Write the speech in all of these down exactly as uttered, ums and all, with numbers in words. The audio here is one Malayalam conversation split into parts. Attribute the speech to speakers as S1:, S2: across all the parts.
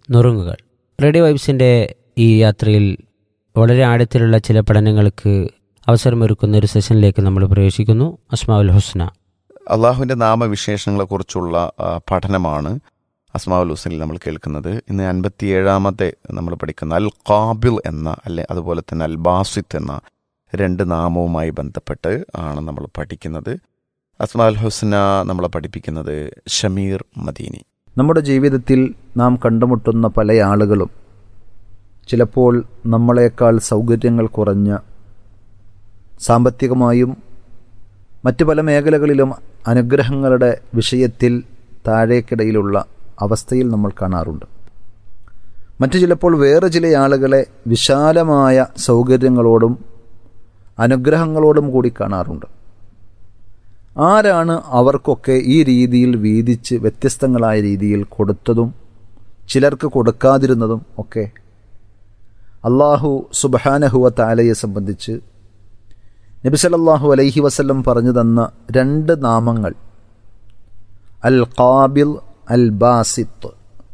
S1: നുറുങ്ങുകൾ. റേഡിയോ വൈബ്സിൻ്റെ ഈ യാത്രയിൽ വളരെ ആഴത്തിലുള്ള ചില പഠനങ്ങൾക്ക് അവസരമൊരുക്കുന്ന ഒരു സെഷനിലേക്ക് നമ്മൾ പ്രവേശിക്കുന്നു. അസ്മാഉൽ ഹുസ്ന,
S2: അള്ളാഹുവിൻ്റെ നാമവിശേഷങ്ങളെക്കുറിച്ചുള്ള പഠനമാണ് അസ്മാഉൽ ഹുസ്നയിൽ നമ്മൾ കേൾക്കുന്നത്. ഇന്ന് അൻപത്തിയേഴാമത്തെ നമ്മൾ പഠിക്കുന്ന അൽ ഖാബിൽ എന്ന അല്ലെ അതുപോലെ തന്നെ അൽ ബാസിത്ത് എന്ന രണ്ട് നാമവുമായി ബന്ധപ്പെട്ട് ആണ് നമ്മൾ പഠിക്കുന്നത്. അസ്മാഉൽ ഹുസ്ന നമ്മളെ പഠിപ്പിക്കുന്നത് ഷമീർ മദീനി.
S3: നമ്മുടെ ജീവിതത്തിൽ നാം കണ്ടുമുട്ടുന്ന പല ആളുകളും ചിലപ്പോൾ നമ്മളെക്കാൾ സൗകര്യങ്ങൾ കുറഞ്ഞ, സാമ്പത്തികമായും മറ്റു പല മേഖലകളിലും അനുഗ്രഹങ്ങളുടെ വിഷയത്തിൽ താഴേക്കിടയിലുള്ള അവസ്ഥയിൽ നമ്മൾ കാണാറുണ്ട്. മറ്റു ചിലപ്പോൾ വേറെ ചില ആളുകളെ വിശാലമായ സൗകര്യങ്ങളോടും അനുഗ്രഹങ്ങളോടും കൂടി കാണാറുണ്ട്. ആരാണ് അവർക്കൊക്കെ ഈ രീതിയിൽ വീതിച്ച് വ്യത്യസ്തങ്ങളായ രീതിയിൽ കൊടുത്തതും ചിലർക്ക് കൊടുക്കാതിരുന്നതും ഒക്കെ? അല്ലാഹു സുബ്ഹാനഹു വ തആലയെ സംബന്ധിച്ച് നബി സല്ലല്ലാഹു അലൈഹി വസല്ലം പറഞ്ഞു തന്ന രണ്ട് നാമങ്ങൾ അൽ ഖാബിൽ, അൽ ബാസിത്ത്.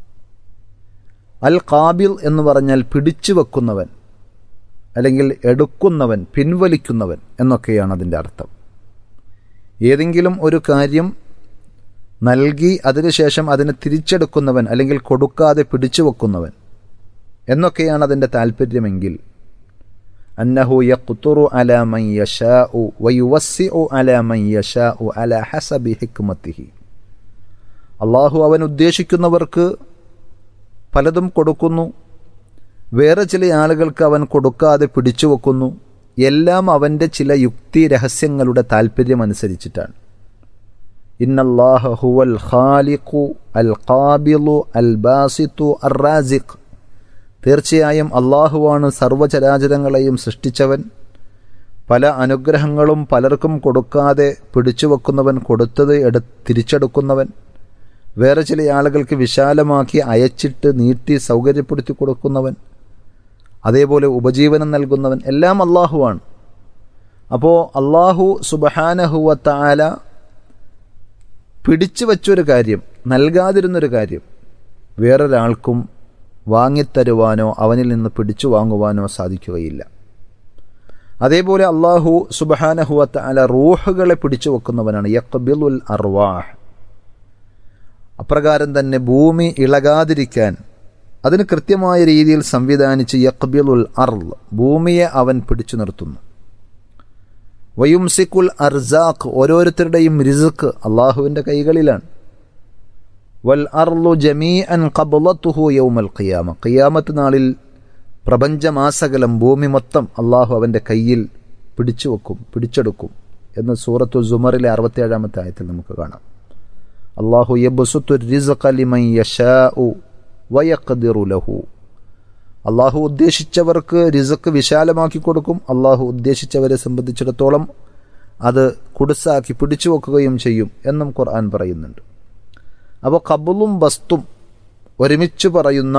S3: അൽ ഖാബിൽ എന്ന് പറഞ്ഞാൽ പിടിച്ചു വെക്കുന്നവൻ, അല്ലെങ്കിൽ എടുക്കുന്നവൻ, പിൻവലിക്കുന്നവൻ എന്നൊക്കെയാണ് അതിൻ്റെ അർത്ഥം. ഏതെങ്കിലും ഒരു കാര്യം നൽകി അതിനുശേഷം അതിനെ തിരിച്ചെടുക്കുന്നവൻ, അല്ലെങ്കിൽ കൊടുക്കാതെ പിടിച്ചു വെക്കുന്നവൻ എന്നൊക്കെയാണ് അതിൻ്റെ താല്പര്യമെങ്കിൽ അന്നഹു യഖ്തുറു അലാ മൻ യശാഉ വയുവസ്സിഉ അലാ മൻ യശാഉ അലാ ഹസബി ഹിക്മതിഹി. അള്ളാഹു അവൻ ഉദ്ദേശിക്കുന്നവർക്ക് പലതും കൊടുക്കുന്നു, വേറെ ചില ആളുകൾക്ക് അവൻ കൊടുക്കാതെ പിടിച്ചു വെക്കുന്നു. എല്ലാം അവൻ്റെ ചില യുക്തി രഹസ്യങ്ങളുടെ താല്പര്യമനുസരിച്ചിട്ടാണ്. ഇന്നല്ലാഹ ഹുവൽ ഖാലിഖു അൽ ഖാബിലു അൽ ബാസിത്തു അർ റാസിഖ്. തീർച്ചയായും അള്ളാഹുവാണ് സർവ്വചരാചരങ്ങളെയും സൃഷ്ടിച്ചവൻ, പല അനുഗ്രഹങ്ങളും പലർക്കും കൊടുക്കാതെ പിടിച്ചു വെക്കുന്നവൻ, കൊടുത്തത് എടു തിരിച്ചെടുക്കുന്നവൻ, വേറെ ചില ആളുകൾക്ക് വിശാലമാക്കി അയച്ചിട്ട് നീട്ടി സൗകര്യപ്പെടുത്തി കൊടുക്കുന്നവൻ, അതേപോലെ ഉപജീവനം നൽകുന്നവൻ, എല്ലാം അള്ളാഹുവാണ്. അപ്പോൾ അള്ളാഹു സുബ്ഹാനഹു വ തആല പിടിച്ചു വച്ചൊരു കാര്യം, നൽകാതിരുന്നൊരു കാര്യം വേറൊരാൾക്കും വാങ്ങിത്തരുവാനോ അവനിൽ നിന്ന് പിടിച്ചു വാങ്ങുവാനോ സാധിക്കുകയില്ല. അതേപോലെ അള്ളാഹു സുബ്ഹാനഹു വ തആല റൂഹുകളെ പിടിച്ചു വെക്കുന്നവനാണ്. യഖ്ബിലുൽ അർവാഹ്. അപ്രകാരം തന്നെ ഭൂമി ഇളകാതിരിക്കാൻ അതിന് കൃത്യമായ രീതിയിൽ സംവിധാനിച്ച് യഖ്ബിലുൽ അർള്, ഭൂമിയെ അവൻ പിടിച്ചു നിർത്തുന്നു. വയുംസിക്കുൽ അർസാഖ്, ഓരോരുത്തരുടെയും റിസ്ക് അള്ളാഹുവിൻ്റെ കൈകളിലാണ്. വൽ അർളു ജമീഅൻ ഖബ്ളതുഹു യൗമൽ ഖിയാമ, ഖിയാമത്ത് നാളിൽ പ്രപഞ്ചമാസകലം ഭൂമി മൊത്തം അള്ളാഹു അവൻ്റെ കയ്യിൽ പിടിച്ചു വെക്കും, പിടിച്ചെടുക്കും എന്ന് സൂറത്തു സുമറിലെ അറുപത്തിയേഴാമത്തെ ആയത്തിൽ നമുക്ക് കാണാം. അള്ളാഹു യബ്സുത്തു റിസ്ഖ ലിമൻ യശാഉ വയഖ്ദിറു ലഹു. അള്ളാഹു ഉദ്ദേശിച്ചവർക്ക് റിസ്ക് വിശാലമാക്കി കൊടുക്കും. അള്ളാഹു ഉദ്ദേശിച്ചവരെ സംബന്ധിച്ചിടത്തോളം അത് കുടുസാക്കി പിടിച്ചു വെക്കുകയും ചെയ്യും എന്നും ഖുർആൻ പറയുന്നുണ്ട്. അപ്പോൾ ഖബ്ളും ബസ്തും ഒരുമിച്ച് പറയുന്ന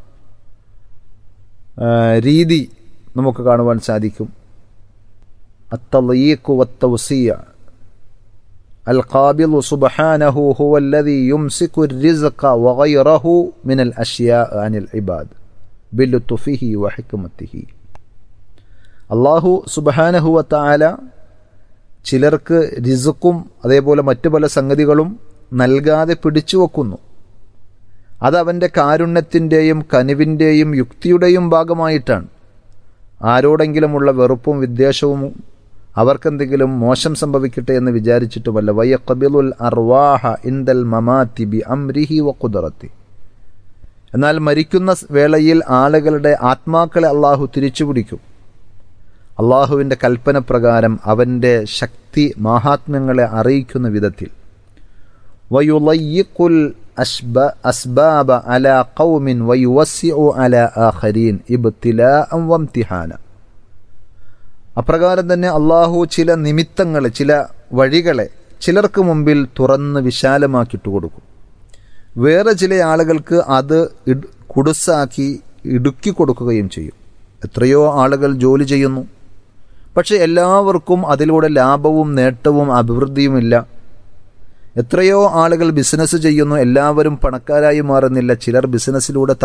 S3: രീതി നമുക്ക് കാണുവാൻ സാധിക്കും. അത്തളീഖു വത്തവസിയ. അൽ ഖാബിലു സുബ്ഹാനഹു ഹുവല്ലദീ യുംസികു الرزق وغيره من الاشياء عن العباد بلطفه وحكمته. അല്ലാഹു സുബ്ഹാനഹു വ തആല ചിലർക്ക് റിസ്ക്കും അതേപോലെ മറ്റു പല സംഗതികളും നൽകാതെ പിടിച്ചു വെക്കുന്നു. അത് അവൻ്റെ കാരുണ്യത്തിൻ്റെയും കനിവിൻ്റെയും യുക്തിയുടെയും ഭാഗമായിട്ടാണ്. ആരോടെങ്കിലുമുള്ള വെറുപ്പും വിദ്വേഷവും അവർക്കെന്തെങ്കിലും മോശം സംഭവിക്കട്ടെ എന്ന് വിചാരിച്ചിട്ടുമല്ല. വയഖ്ബിലുൽ അർവാഹ ഇൻദൽ മമാതി ബി അംരിഹി വ ഖുദ്റതി. എന്നാൽ മരിക്കുന്ന വേളയിൽ ആളുകളുടെ ആത്മാക്കളെ അള്ളാഹു തിരിച്ചുപിടിക്കും. അള്ളാഹുവിൻ്റെ കൽപ്പന പ്രകാരം അവൻ്റെ ശക്തി മാഹാത്മ്യങ്ങളെ അറിയിക്കുന്ന വിധത്തിൽ. വയുളയ്യിഖുൽ അസ്ബാബ അലാ ഖൗമിൻ വയുവസ്സിഉ അലാ ആഖരീൻ ഇബ്തിലാഅൻ വംതിഹാന. അപ്രകാരം തന്നെ അള്ളാഹു ചില നിമിത്തങ്ങളെ, ചില വഴികളെ ചിലർക്ക് മുമ്പിൽ തുറന്ന് വിശാലമാക്കിയിട്ട് കൊടുക്കും. വേറെ ചില ആളുകൾക്ക് അത് കുടുസാക്കി ഇടുക്കി കൊടുക്കുകയും ചെയ്യും. എത്രയോ ആളുകൾ ജോലി ചെയ്യുന്നു, പക്ഷെ എല്ലാവർക്കും അതിലൂടെ ലാഭവും നേട്ടവും അഭിവൃദ്ധിയുമില്ല. എത്രയോ ആളുകൾ ബിസിനസ് ചെയ്യുന്നു, എല്ലാവരും പണക്കാരായി മാറുന്നില്ല. ചിലർ ബിസിനസ്സിലൂടെ